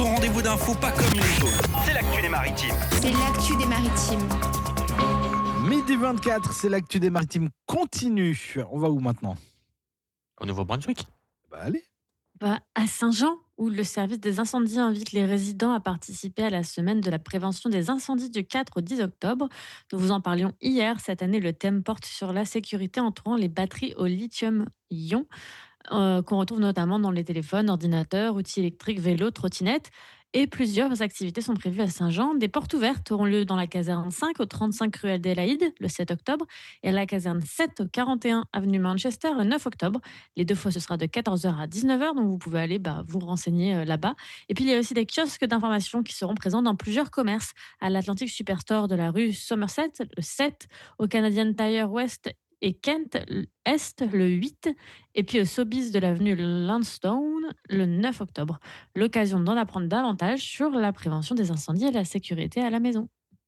ton rendez-vous d'infos pas comme les autres. C'est l'actu des maritimes. C'est l'actu des maritimes. Midi 24, c'est l'actu des maritimes continue. On va où maintenant ? Au Nouveau-Brunswick. Allez. À Saint-Jean, où le service des incendies invite les résidents à participer à la semaine de la prévention des incendies du 4 au 10 octobre. Nous vous en parlions hier. Cette année, le thème porte sur la sécurité entourant les batteries au lithium-ion, qu'on retrouve notamment dans les téléphones, ordinateurs, outils électriques, vélos, trottinettes. Et plusieurs activités sont prévues à Saint-Jean. Des portes ouvertes auront lieu dans la caserne 5 au 35 rue Adélaïde le 7 octobre et à la caserne 7 au 41 avenue Manchester le 9 octobre. Les deux fois, ce sera de 14h à 19h, donc vous pouvez aller vous renseigner là-bas. Et puis, il y a aussi des kiosques d'information qui seront présents dans plusieurs commerces. À l'Atlantic Superstore de la rue Somerset, le 7, au Canadian Tire West et Kent Est le 8, et puis au Sobeys de l'avenue Lansdowne le 9 octobre. L'occasion d'en apprendre davantage sur la prévention des incendies et la sécurité à la maison.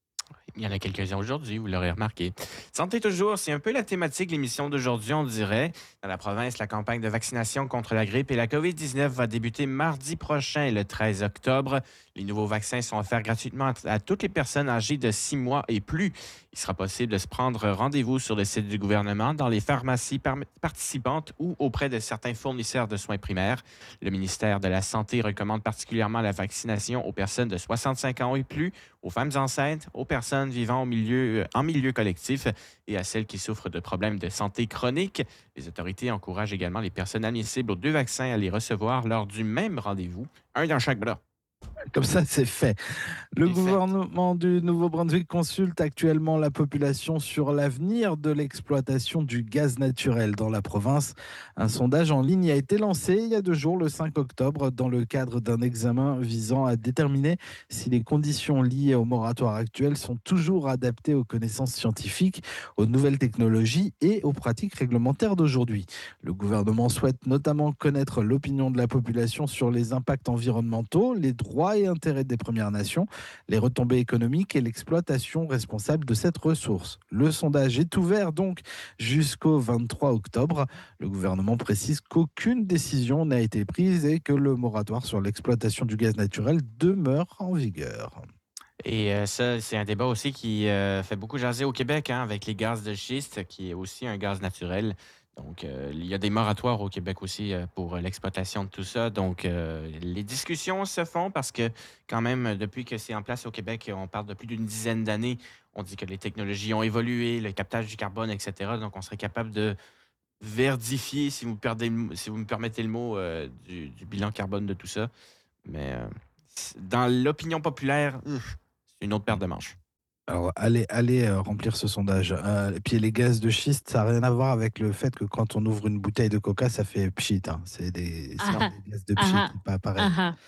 Il y en a quelques-uns aujourd'hui, vous l'aurez remarqué. Santé toujours, c'est un peu la thématique de l'émission d'aujourd'hui, on dirait. Dans la province, la campagne de vaccination contre la grippe et la COVID-19 va débuter mardi prochain, le 13 octobre. Les nouveaux vaccins sont offerts gratuitement à toutes les personnes âgées de 6 mois et plus. Il sera possible de se prendre rendez-vous sur le site du gouvernement, dans les pharmacies participantes ou auprès de certains fournisseurs de soins primaires. Le ministère de la Santé recommande particulièrement la vaccination aux personnes de 65 ans et plus, aux femmes enceintes, aux personnes vivant en milieu collectif et à celles qui souffrent de problèmes de santé chroniques. Les autorités encouragent également les personnes admissibles aux 2 vaccins à les recevoir lors du même rendez-vous, un dans chaque bras. Comme ça, c'est fait. Le gouvernement du Nouveau-Brunswick consulte actuellement la population sur l'avenir de l'exploitation du gaz naturel dans la province. Un sondage en ligne a été lancé il y a 2 jours, le 5 octobre, dans le cadre d'un examen visant à déterminer si les conditions liées au moratoire actuel sont toujours adaptées aux connaissances scientifiques, aux nouvelles technologies et aux pratiques réglementaires d'aujourd'hui. Le gouvernement souhaite notamment connaître l'opinion de la population sur les impacts environnementaux, les droits et intérêts des Premières Nations, les retombées économiques et l'exploitation responsable de cette ressource. Le sondage est ouvert donc jusqu'au 23 octobre. Le gouvernement précise qu'aucune décision n'a été prise et que le moratoire sur l'exploitation du gaz naturel demeure en vigueur. Et ça, c'est un débat aussi qui fait beaucoup jaser au Québec, avec les gaz de schiste, qui est aussi un gaz naturel. Donc, il y a des moratoires au Québec aussi pour l'exploitation de tout ça. Donc, les discussions se font parce que quand même, depuis que c'est en place au Québec, on parle de plus d'une dizaine d'années. On dit que les technologies ont évolué, le captage du carbone, etc. Donc, on serait capable de verdifier, si vous me permettez le mot, du bilan carbone de tout ça. Mais dans l'opinion populaire, c'est une autre paire de manches. Alors, allez remplir ce sondage. Et puis, les gaz de schiste, ça n'a rien à voir avec le fait que quand on ouvre une bouteille de coca, ça fait pchit. C'est des gaz de pchit, pas pareil.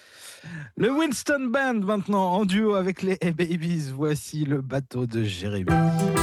Le Winston Band, maintenant, en duo avec les Hey Babies. Voici le bateau de Jérémy.